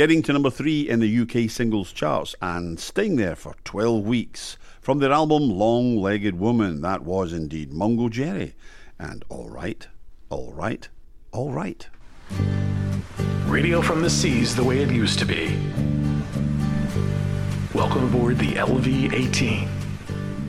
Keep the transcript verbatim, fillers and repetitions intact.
getting to number three in the U K singles charts and staying there for twelve weeks. From their album Long-Legged Woman, that was indeed Mungo Jerry. And All Right, All Right, All Right. Radio from the seas the way it used to be. Welcome aboard the L V eighteen.